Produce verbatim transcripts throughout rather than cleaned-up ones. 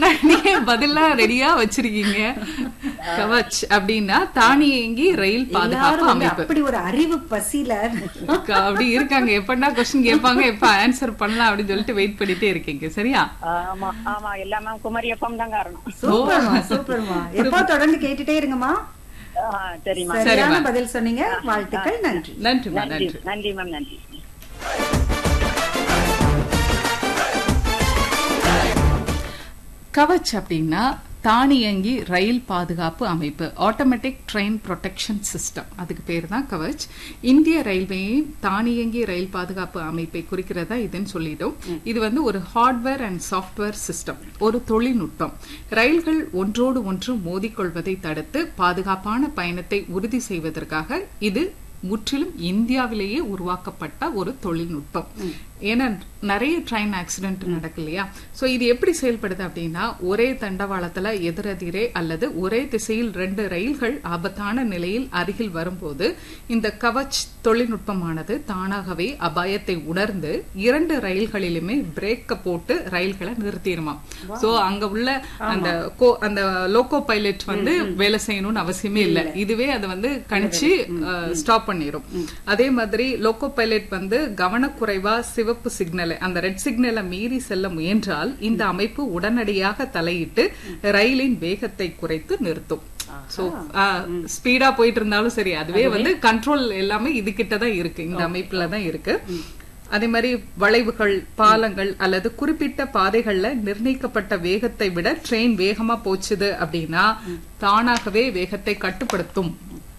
முன்னாடியே பதிலா ரெடியா வச்சிருக்கீங்க. கவச் அப்படின்னா தானியங்கி ரயில் பாதுகாப்பு அமைப்பு. அப்படி ஒரு அறிவு பசியில அப்படி இருக்காங்க. எப்படா கொஸ்டின் கேட்பாங்க, எப்ப ஆன்சர் பண்ணலாம் அப்படின்னு சொல்லிட்டு வெயிட் பண்ணிட்டே இருக்கீங்க. சரியா? ஆமா ஆமா, எல்லாமே குமரி எஃப்எம் தான் காரணம். சூப்பர்மா சூப்பர்மா. எப்போ தொடர்ந்து கேட்டுட்டே இருங்கம்மா. சரிம்மா, சரியான பதில் சொன்னீங்க. வாழ்த்துக்கள். நன்றி. நன்றி நன்றி நன்றி மேம், நன்றி. கவச் அப்படின்னா தானியங்கி ரயில் பாதுகாப்பு அமைப்பு, ஆட்டோமேட்டிக் ட்ரெயின் ப்ரொடெக்ஷன் சிஸ்டம். அதுக்கு பேர் தான் கவச். இந்திய ரயில்வேயின் தானியங்கி ரயில் பாதுகாப்பு அமைப்பை குறிக்கிறதா இதுன்னு சொல்லிட்டோம். இது வந்து ஒரு ஹார்ட்வேர் அண்ட் சாஃப்ட்வேர் சிஸ்டம், ஒரு தொழில்நுட்பம். ரயில்கள் ஒன்றோடு ஒன்று மோதிக்கொள்வதை தடுத்து பாதுகாப்பான பயணத்தை உறுதி செய்வதற்காக இது முற்றிலும் இந்தியாவிலேயே உருவாக்கப்பட்ட ஒரு தொழில்நுட்பம். ஏன்னா நிறைய ட்ரெயின் ஆக்சிடென்ட் நடக்கு இல்லையா? சோ இது எப்படி செயல்படுது அப்படின்னா, ஒரே தண்டவாளத்துல எதிரெதிரே அல்லது ஒரே திசையில் ரெண்டு ரயில்கள் ஆபத்தான நிலையில் அருகில் வரும்போது இந்த கவச் தொழில்நுட்பமானது தானாகவே அபாயத்தை உணர்ந்து இரண்டு ரயில்களிலுமே பிரேக்க போட்டு ரயில்களை நிறுத்திடுமா. சோ அங்க உள்ள அந்த அந்த லோகோ பைலட் வந்து வேலை செய்யணும்னு அவசியமே இல்லை. இதுவே அது வந்து கணிச்சு ஸ்டாப் பண்ணிரும். அதே மாதிரி லோகோ பைலட் வந்து கவனக்குறைவா சிவப்பு சிக்னலை, அந்த ரெட் சிக்னலை மீறி செல்ல முயன்றால் இந்த அமைப்பு உடனடியாக தலையிட்டு ரயிலின் வேகத்தை குறைத்து நிறுத்தும். சோ ஸ்பீடா போயிட்டு இருந்தாலும் சரி, அதுவே வந்து கண்ட்ரோல் எல்லாமே இது கிட்டதான் இருக்கு, இந்த அமைப்புல தான் இருக்கு. அதே மாதிரி வளைவுகள், பாலங்கள் அல்லது குறிப்பிட்ட பாதைகள்ல நிர்ணயிக்கப்பட்ட வேகத்தை விட ட்ரெயின் வேகமா போச்சுது அப்படின்னா தானாகவே வேகத்தை கட்டுப்படுத்தும்.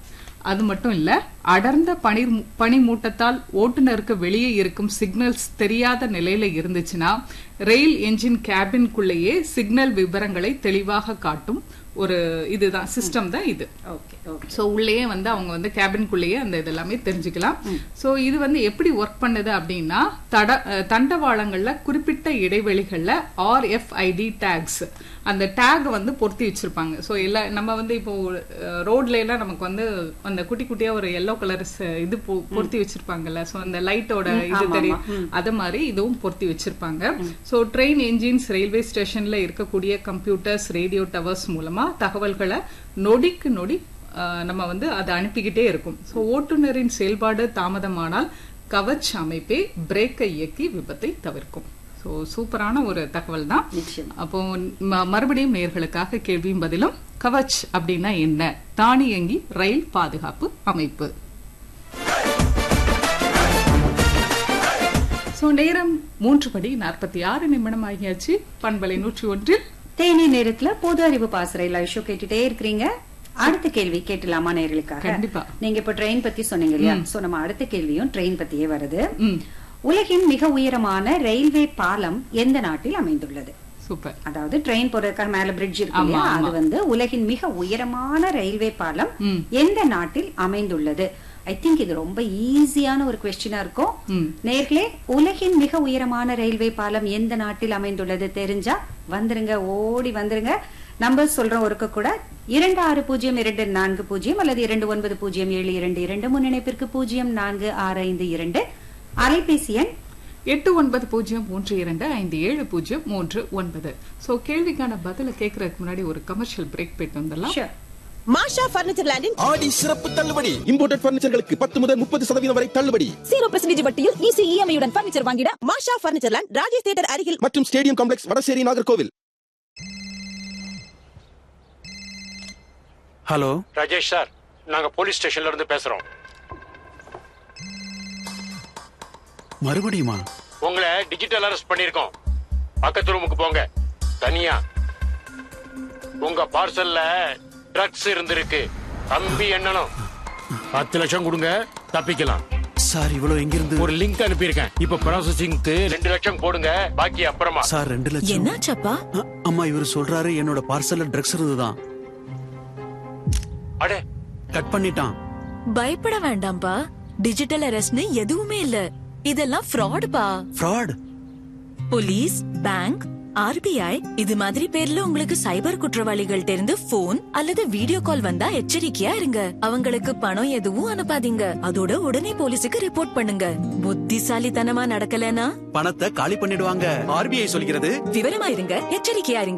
அது மட்டும் இல்ல, அடர்ந்த பனி பனிமூட்டத்தால் ஓட்டுநருக்கு வெளியே இருக்கும் சிக்னல்ஸ் தெரியாத நிலையில இருந்துச்சுன்னா ரயில் என்ஜின் கேபின்குள்ளேயே சிக்னல் விவரங்களை தெளிவாக காட்டும் ஒரு இதுதான் சிஸ்டம் தான் இது. சோ உள்ளேயே வந்து அவங்க வந்து கேபின்குள்ளேயே அந்த இதெல்லாமே தெரிஞ்சுக்கலாம். சோ இது வந்து எப்படி ஒர்க் பண்ணுது அப்படின்னா, தட தண்டவாளங்கள்ல குறிப்பிட்ட இடைவெளிகள்ல R F I D tax, அந்த டேக் வந்து பொருத்தி வச்சிருப்பாங்க. சோ எல்லா நம்ம வந்து இப்போ ரோட்ல எல்லாம் நமக்கு வந்து அந்த குட்டி குட்டியா ஒரு எல்லோ கலர் இது பொருத்தி வச்சிருப்பாங்கல்ல, சோ அந்த லைட்டோட இது தெரியும், அது மாதிரி இதுவும் பொருத்தி வச்சிருப்பாங்க. சோ ட்ரெயின் என்ஜின்ஸ், ரயில்வே ஸ்டேஷன்ல இருக்கக்கூடிய கம்ப்யூட்டர்ஸ், ரேடியோ டவர்ஸ் மூலமா தகவல்களை நொடிக்கு நொடி நம்ம வந்து அதை அனுப்பிக்கிட்டே இருக்கும். சோ ஓட்டுநரின் செயல்பாடு தாமதமானால் கவச் அமைப்பே பிரேக்கை இயக்கி விபத்தை தவிர்க்கும். சோ சூப்பரான ஒரு தகவல் தான். அப்போ மறுபடியும் நேயர்களுக்காக கேள்வியும் பதிலும். கவச் அப்படின்னா என்ன? தானியங்கி ரயில் பாதுகாப்பு அமைப்பு. சோ நேரம் மூன்று படி நாற்பத்தி ஆறு நிமிடம் ஆகியாச்சு. பண்பலை நூற்றி ஒன்றில் தேனி நேரத்துல பொது அறிவு பாசறை லைவ் ஷோ கேட்டுட்டே இருக்கிறீங்க. அடுத்த கேள்வி கேட்டலாமா நேயர்களுக்காக? கண்டிப்பா. நீங்க இப்ப ட்ரெயின் பத்தி சொன்னீங்க இல்லையா? சோ நம்ம அடுத்த கேள்வியும் ட்ரெயின் பத்தியே வருது. உலகின் மிக உயரமான ரயில்வே பாலம் எந்த நாட்டில் அமைந்துள்ளது? சூப்பர். அதாவது ட்ரெயின் போறதுக்கான மேல பிரிட்ஜ் இருக்கு இல்லையா, அது வந்து உலகின் மிக உயரமான ரயில்வே பாலம் எந்த நாட்டில் அமைந்துள்ளது? ஐ திங்க் இது ரொம்ப ஈஸியான ஒரு கொஸ்டினா இருக்கும். நேர்களே, உலகின் மிக உயரமான ரயில்வே பாலம் எந்த நாட்டில் அமைந்துள்ளது தெரிஞ்சா வந்துருங்க, ஓடி வந்துருங்க. நம்பர் சொல்றோம் ஒருக்க கூட, இரண்டு ஆறு பூஜ்ஜியம் இரண்டு நான்கு பூஜ்ஜியம் அல்லது இரண்டு ஒன்பது பூஜ்ஜியம் ஏழு இரண்டு இரண்டு, முன்னிணைப்பிற்கு பூஜ்ஜியம் நான்கு ஆறு ஐந்து இரண்டு, அலைபேசி எண் எட்டு ஒன்பது பூஜ்ஜியம் மூன்று இரண்டு ஐந்து ஏழு பூஜ்ஜியம் மூன்று ஒன்பது. சோ கேள்விக்கான பதில கேட்கறதுக்கு முன்னாடி ஒரு கமர்ஷியல் பிரேக் போயிட்டு வந்துடலாம். மாஷா பர்னிச்சர் லேண்டின் ஆடி சிறப்பு தள்ளுபடி. இம்போர்ட்டட் பர்னிச்சர்களுக்கு பத்து முதல் முப்பது சதவீதம் வரை தள்ளுபடி. ஜீரோ பர்சன்டேஜ் வட்டியில் ஈஸி இஎம்ஐ உடன் பர்னிச்சர் வாங்கிட மாஷா பர்னிச்சர் லேண்ட், ராஜேஷ் தியேட்டர் அருகில் மற்றும் stadium complex, Vadasery, Nagercoil. Hello Rajesh sir, நாங்க போலீஸ் ஸ்டேஷன்ல இருந்து பேசுறோம். மறுபடியுமா? உங்களை டிஜிட்டல் அரெஸ்ட் பண்ணிருக்கோம். பக்கத்து ரூமுக்கு போங்க, தனியா. உங்க பார்சல்ல ட்ரக்ஸ் இருந்திருக்கு. தம்பி எண்ணணும். பத்து லட்சம் கொடுங்க, தப்பிக்கலாம். சார், இவ்வளவு எங்கிருந்து? ஒரு லிங்க் அனுப்பியிருக்கேன். இப்ப ப்ராசஸிங்க்கு ரெண்டு லட்சம் போடுங்க, பாக்கி அப்புறமா. சார், ரெண்டு லட்சம் என்னாச்சப்பா? அம்மா, இவர் சொல்றாரு என்னோட பார்சல்ல ட்ரக்ஸ் இருந்துதான். அடே, கட் பண்ணிட்டான். பயப்பட வேண்டாம்பா, டிஜிட்டல் அரெஸ்ட்னு எதுவுமே இல்ல. இதெல்லாம் ஃப்ராட் பா. ஃப்ராட்? போலீஸ், பேங்க், ஆர்பிஐ இது மாதிரி பேர்ல உங்களுக்கு சைபர் குற்றவாளிகள் இருந்து போன் அல்லது வீடியோ கால் வந்தா எச்சரிக்கையா இருங்க. அவங்களுக்கு பணம் எதுவும் அனுப்பாதீங்க. அதோட உடனே போலீஸுக்கு ரிப்போர்ட் பண்ணுங்க. புத்திசாலித்தனமா நடக்கலனா பணத்தை காலி பண்ணிடுவாங்க. ஆர்பிஐ சொல்கிறது. விவரமா இருங்க, எச்சரிக்கையா இருங்க.